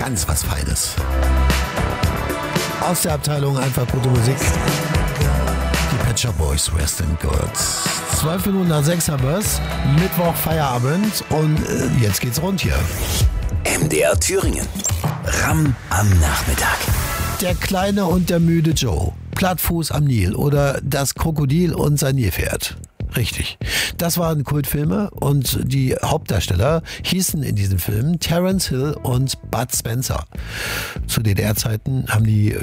ganz was Feines. Aus der Abteilung einfach gute Musik. Die Pet Shop Boys, Western Girls. 12 Minuten nach 6 haben wir's. Mittwoch Feierabend und jetzt geht's rund hier. MDR Thüringen. Ram am Nachmittag. Der kleine und der müde Joe. Plattfuß am Nil oder das Krokodil und sein Nilpferd. Richtig. Das waren Kultfilme und die Hauptdarsteller hießen in diesen Filmen Terence Hill und Bud Spencer. Zu DDR-Zeiten haben die